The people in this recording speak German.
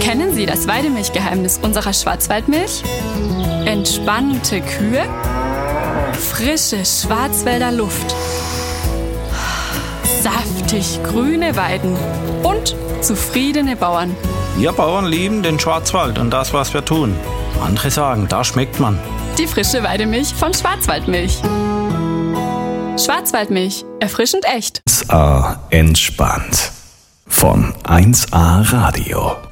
Kennen Sie das Weidemilchgeheimnis unserer Schwarzwaldmilch? Entspannte Kühe, frische Schwarzwälder Luft, saftig grüne Weiden und zufriedene Bauern. Wir Bauern lieben den Schwarzwald und das, was wir tun. Andere sagen, da schmeckt man. Die frische Weidemilch von Schwarzwaldmilch. Schwarzwaldmilch, erfrischend echt. 1A entspannt. Von 1A Radio.